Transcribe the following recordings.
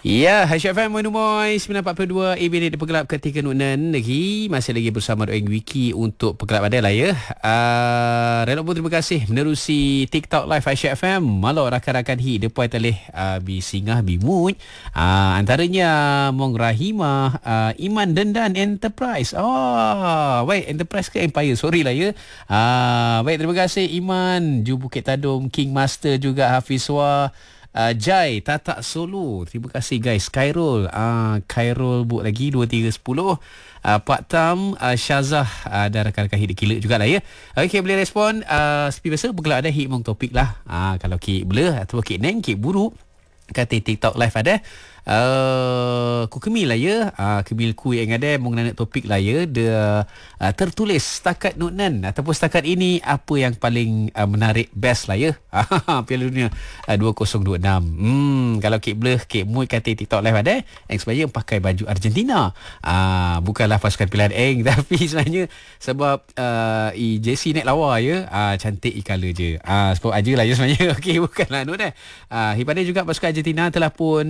Ya, Haisyah FM Moinomoy 942 minit di Pegelap ketika Nunan lagi. Masih lagi bersama Doeng Wiki untuk Pegelap ada lah ya. Relok pun terima kasih menerusi TikTok Live Haisyah FM. Malau rakan-rakan hi depan telih bi singah bi mood. Antaranya Mong Rahimah, Iman Dendan Enterprise. Baik, Enterprise ke Empire? Sorry lah ya. Baik, terima kasih Iman, Ju Bukit Tadum, King Master juga Hafizwa. Jai Tatak Solo, terima kasih guys. Khairul Khairul buat lagi 2310. Pak Tam, Syazah dan rakan-rakan hit killer jugalah ya. Okey, boleh respon seperti biasa bergelak ada hit mong topik lah. Kalau kik blur atau kik neng kik buruk kata TikTok live ada ku kemil lah ya. Kemil ku yang ada mengenai topik lah ya. Dia tertulis setakat Nutnan ataupun setakat ini apa yang paling menarik best lah ya. Piala Dunia 2026. Kalau Kik Blur, Kik Mood kata TikTok live ada yang sebenarnya pakai baju Argentina. Bukanlah pasukan pilihan Eng tapi sebenarnya sebab jersey naik lawa ya. Cantik colour je. Sebab aja lah ya sebenarnya. Okey, bukanlah Nutnan. Hipada juga pasukan Argentina telah pun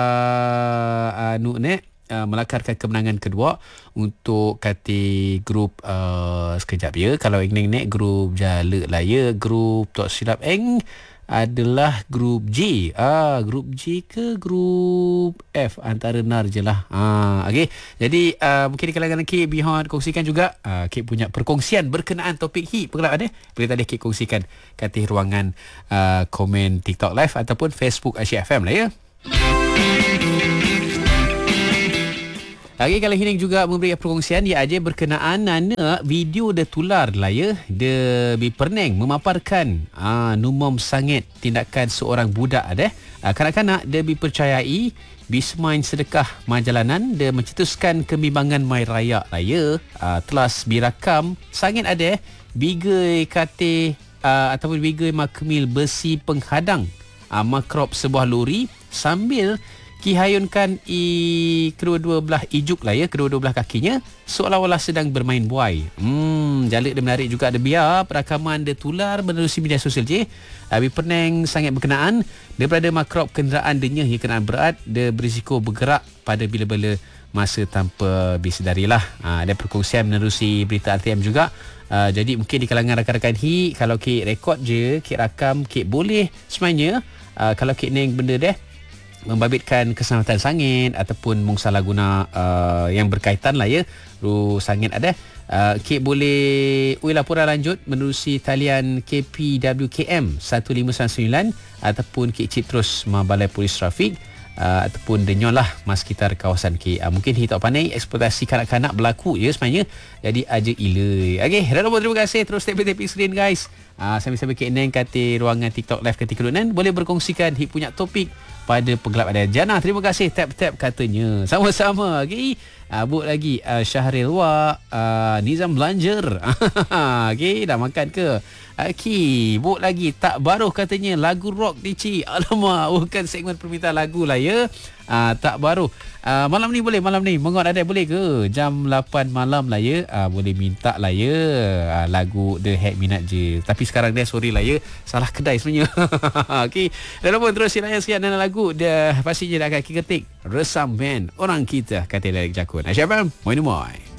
melakarkan kemenangan kedua untuk kata grup sekejap ya. Kalau Eng nek grup Jalak lah ya. Grup tak silap Eng adalah grup J. Grup J ke grup F, antara nar je lah. Okey. Jadi mungkin di kalangan Kik Bihon kongsikan juga Kik punya perkongsian berkenaan topik hi pegelap ada. Boleh tadi Kik kongsikan kat ruangan komen TikTok live ataupun Facebook Asia FM lah ya. Lagi kalau Hining juga memberi perkongsian ia aja berkenaan nana video dia tular lah ya. Dia biperneng memaparkan numom sangat tindakan seorang budak ada. Kanak-kanak dia dipercayai bismain sedekah majalanan dia mencetuskan kebimbangan mai raya lah ya. Telas birakam sangat ada bigai kate ataupun bigai makmil besi penghadang makrop sebuah lori sambil kihayunkan kedua-dua belah ijuk lah ya, kedua-dua belah kakinya seolah-olah sedang bermain buai. Jalak dia menarik juga ada biar perakaman dia tular menerusi media sosial je. Peneng sangat berkenaan daripada makrop kenderaan dia yang kenderaan berat dia berisiko bergerak pada bila-bila masa tanpa disedari lah. Ada perkongsian menerusi berita RTM juga. Jadi mungkin di kalangan rakan-rakan hi kalau Kik rekod je, Kik rakam, Kik boleh sebenarnya kalau Kik neng benda deh membabitkan keselamatan sangit ataupun mungsalah guna yang berkaitan lah ya. Sangit ada. Kik boleh laporan lanjut menerusi talian KPWKM 1599 ataupun Kik cip terus Balai Polis Trafik ataupun denyon lah mas sekitar kawasan Kik. Mungkin kita tak pandai eksploitasi kanak-kanak berlaku ya sebenarnya. Jadi aja ila. Okey, terima kasih. Terus tap-tap screen guys. Sambil-sambil Kik Neng kata ruangan TikTok live ketika Nunan boleh berkongsikan hit punya topik pada Pegelap ada Jana. Terima kasih tap-tap katanya. Sama-sama. Okey. Buat lagi Syahril Wak, Nizam Belanjar. Okey, dah makan ke? Okey, buat lagi tak baruh katanya lagu rock Dici. Alamak, bukan segmen permintaan lagu lah ya. Tak baruh. Malam ni boleh, malam ni mengot ada boleh ke? Jam 8 malam lah ya. Boleh minta lah ya. Lagu The Hack minat je. Tapi sekarang dia sorry lah ya. Salah kedai sebenarnya. Okey. Dan pun terus silakan sekian dan lagu dah pastinya dah akan ketik Resam Man Orang Kita kata Lirik Jakun. Asyafam, Moinomoy.